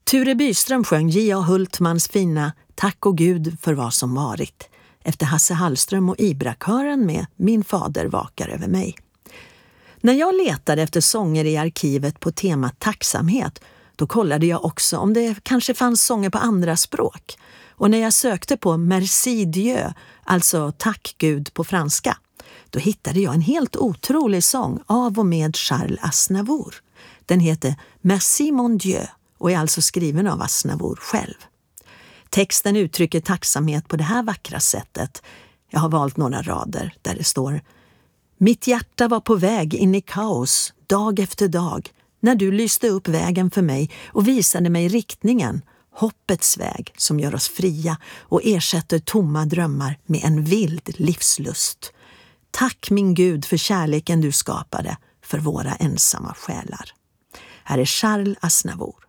Ture Byström sjöng J.A. Hultmans fina Tack och Gud för vad som varit, efter Hasse Hallström och Ibra-kören med Min fader vakar över mig. När jag letade efter sånger i arkivet på temat tacksamhet, då kollade jag också om det kanske fanns sånger på andra språk. Och när jag sökte på Merci Dieu, alltså Tack Gud på franska, då hittade jag en helt otrolig sång av och med Charles Aznavour. Den heter Merci mon Dieu och är alltså skriven av Aznavour själv. Texten uttrycker tacksamhet på det här vackra sättet. Jag har valt några rader där det står: Mitt hjärta var på väg in i kaos dag efter dag när du lyste upp vägen för mig och visade mig riktningen, hoppets väg som gör oss fria och ersätter tomma drömmar med en vild livslust. Tack min Gud för kärleken du skapade för våra ensamma själar. Här är Charles Aznavour.